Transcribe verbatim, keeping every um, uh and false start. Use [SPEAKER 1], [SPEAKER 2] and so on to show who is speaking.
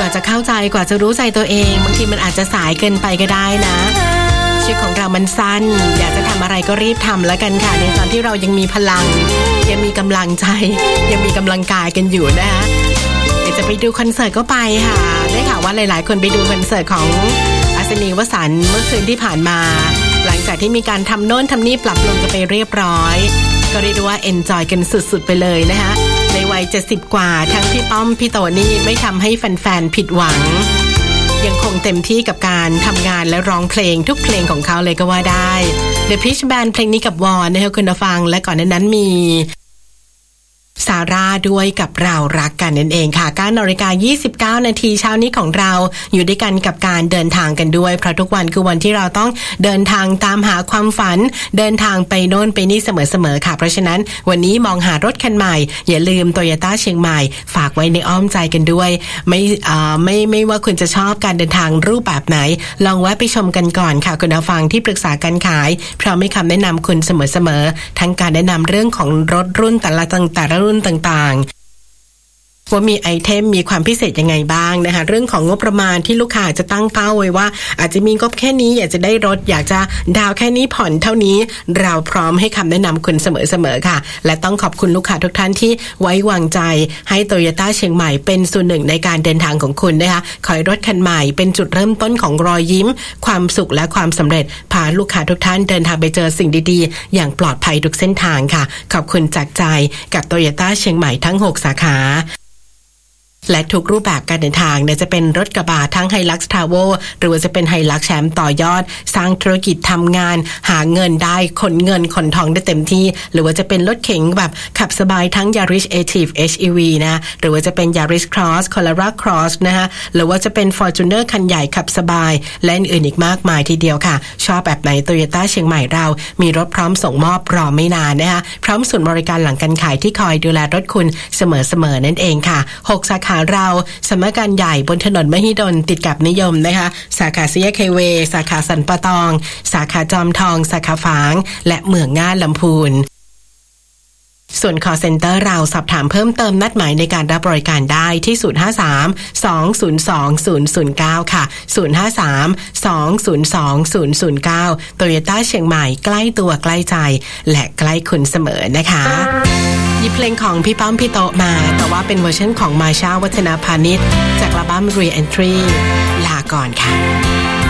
[SPEAKER 1] ว่าจะเข้าใจกว่าจะรู้ใจตัวเองบางทีมันอาจจะสายเกินไปก็ได้นะชีวิตของเรามันสั้นอยากจะทำอะไรก็รีบทำแล้วกันค่ะในตอนที่เรายังมีพลังยังมีกำลังใจยังมีกำลังกายกันอยู่นะคะเดี๋ยวจะไปดูคอนเสิร์ตก็ไปค่ะได้ข่าวว่าหลายๆคนไปดูคอนเสิร์ตของอัศนีวสันต์เมื่อคืนที่ผ่านมาหลังจากที่มีการทำโน่นทำนี่ปรับลงกันไปเรียบร้อยก็เรียกได้ว่าเอนจอยกันสุดๆไปเลยนะคะในวัยเจ็ดสิบกว่าทั้งพี่ป้อมพี่โตนี่ไม่ทำให้แฟนๆผิดหวังยังคงเต็มที่กับการทำงานและร้องเพลงทุกเพลงของเขาเลยก็ว่าได้ The Peach Band เพลงนี้กับวอนนะคะคุณผู้ฟังและก่อนนั้นมีซาร่าด้วยกับเรารักกันนั่นเองค่ะ เก้านาฬิกายี่สิบเก้านาทีเช้านี้ของเราอยู่ด้วยกันกับการเดินทางกันด้วยเพราะทุกวันคือวันที่เราต้องเดินทางตามหาความฝันเดินทางไปโน่นไปนี่เสมอๆค่ะเพราะฉะนั้นวันนี้มองหารถคันใหม่อย่าลืม Toyota เชียงใหม่ฝากไว้ในอ้อมใจกันด้วยไม่อ่าไม่ไม่ว่าคุณจะชอบการเดินทางรูปแบบไหนลองแวะไปชมกันก่อนค่ะคุณผู้ฟังที่ปรึกษาการขายพร้อมให้คำแนะนำคุณเสมอๆทั้งการแนะนำเรื่องของรถรุ่นแต่ละแต่ละรุ่นต่างๆว่ามีไอเทมมีความพิเศษยังไงบ้างนะคะเรื่องของงบประมาณที่ลูกค้าจะตั้งเป้าไว้ว่าอาจจะมีงบแค่นี้อยากจะได้รถอยากจะดาวแค่นี้ผ่อนเท่านี้เราพร้อมให้คำแนะนำคุณเสมอๆค่ะและต้องขอบคุณลูกค้าทุกท่านที่ไว้วางใจให้ Toyota เชียงใหม่เป็นส่วนหนึ่งในการเดินทางของคุณนะคะขอให้รถคันใหม่เป็นจุดเริ่มต้นของรอยยิ้มความสุขและความสำเร็จพาลูกค้าทุกท่านเดินทางไปเจอสิ่งดีๆอย่างปลอดภัยทุกเส้นทางค่ะขอบคุณจากใจกับ Toyota เชียงใหม่ทั้งหกสาขาและทุกรูปแบบการเดินทางเนี่ยจะเป็นรถกระบะทั้ง Hilux Travel หรือว่าจะเป็น Hilux แชมป์ต่อยอดสร้างธุรกิจทำงานหาเงินได้ขนเงินขนทองได้เต็มที่หรือว่าจะเป็นรถเข็นแบบขับสบายทั้ง Yaris Active เอช อี วี นะหรือว่าจะเป็น Yaris Cross Corolla Cross นะคะหรือว่าจะเป็น Fortuner คันใหญ่ขับสบายและอื่นๆอีกมากมายทีเดียวค่ะชอบแบบไหน Toyota เชียงใหม่เรามีรถพร้อมส่งมอบรอไม่นานนะคะพร้อมศูนย์บริการหลังการขายที่คอยดูแลรถคุณเสมอๆนั่นเองค่ะหกสาขาเราสำนักงานใหญ่บนถนนมหิดลติดกับนิยมนะคะสาขาซีเคเวสาขาสันปะตองสาขาจอมทองสาขาฝางและเมืองง่านลำพูนส่วน call center เราสอบถามเพิ่มเติมนัดหมายในการรับบริการได้ที่ศูนย์ ห้า สาม สอง ศูนย์ สอง ศูนย์ ศูนย์ เก้าค่ะศูนย์ ห้า สาม สอง ศูนย์ สอง ศูนย์ ศูนย์ เก้า Toyota เชียงใหม่ใกล้ตัวใกล้ใจและใกล้คุณเสมอนะคะหยิบเพลงของพี่ป้อมพี่โตมาแต่ว่าเป็นเวอร์ชันของมาชาวัฒนาพานิชจากอัลบั้ม Re-Entry ลาก่อนค่ะ